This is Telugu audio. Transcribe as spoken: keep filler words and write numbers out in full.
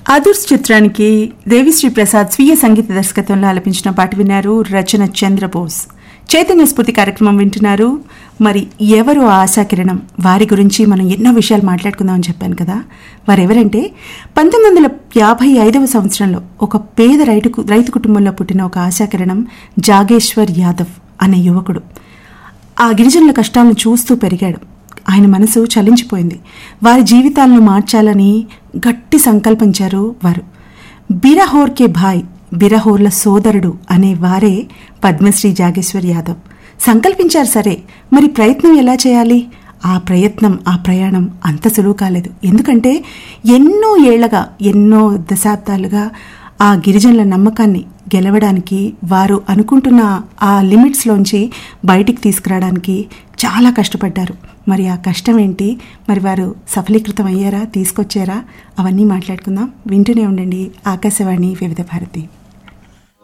ఆదుర్స్ చిత్రానికి దేవిశ్రీ ప్రసాద్ స్వీయ సంగీత దర్శకత్వంలో ఆలపించిన పాట విన్నారు. రచన చంద్రబోస్. చైతన్య స్ఫూర్తి కార్యక్రమం వింటున్నారు. మరి ఎవరు ఆశాకిరణం, వారి గురించి మనం ఎన్నో విషయాలు మాట్లాడుకుందామని చెప్పాను కదా. వారెవరంటే పంతొమ్మిది వందల యాభై ఐదవ సంవత్సరంలో ఒక పేద రైతు రైతు కుటుంబంలో పుట్టిన ఒక ఆశాకిరణం జాగేశ్వర్ యాదవ్ అనే యువకుడు. ఆ గిరిజనుల కష్టాలను చూస్తూ పెరిగాడు. ఆయన మనసు చలించిపోయింది. వారి జీవితాలను మార్చాలని గట్టి సంకల్పించారు వారు. బిరహోర్ కే భాయ్, బిరహోర్ల సోదరుడు అనే వారే పద్మశ్రీ జాగేశ్వర్ యాదవ్. సంకల్పించారు సరే, మరి ప్రయత్నం ఎలా చేయాలి? ఆ ప్రయత్నం, ఆ ప్రయాణం అంత సులువు కాలేదు. ఎందుకంటే ఎన్నో ఏళ్లగా, ఎన్నో దశాబ్దాలుగా ఆ గిరిజనుల నమ్మకాన్ని గెలవడానికి, వారు అనుకుంటున్న ఆ లిమిట్స్లోంచి బయటికి తీసుకురావడానికి చాలా కష్టపడ్డారు. మరి ఆ కష్టం ఏంటి, మరి వారు సఫలీకృతం అయ్యారా, తీసుకొచ్చారా, అవన్నీ మాట్లాడుకుందాం. వింటూనే ఉండండి ఆకాశవాణి వివిధ భారతి.